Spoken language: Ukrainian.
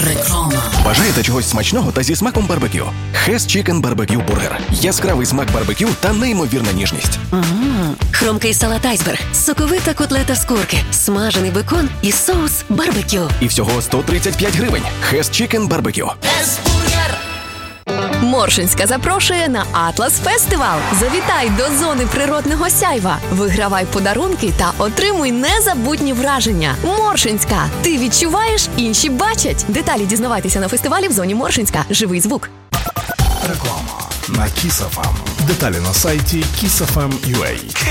Реклама. Бажаєте чогось смачного та зі смаком барбекю? Hess Chicken Barbecue Burger. Яскравий смак барбекю та неймовірна ніжність. Хромкий салат айсберг, соковита котлета з курки, смажений бекон і соус барбекю. І всього 135 гривень. Hess Chicken Barbecue. Моршинська запрошує на Атлас Фестивал. Завітай до зони природного сяйва. Вигравай подарунки та отримуй незабутні враження. Моршинська. Ти відчуваєш, інші бачать. Деталі дізнавайтеся на фестивалі в зоні Моршинська. Живий звук. Реклама на Kiss FM. Деталі на сайті kissfm.ua.